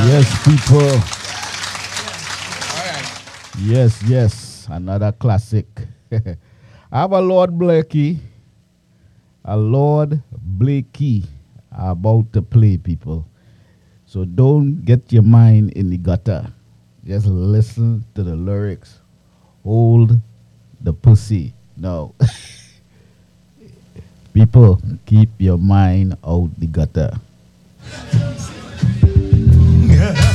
Yes, people. Yes, yes. Another classic. I have a Lord Blakey. A Lord Blakey about to play, people. So don't get your mind in the gutter. Just listen to the lyrics. Hold the pussy. No. People, keep your mind out the gutter.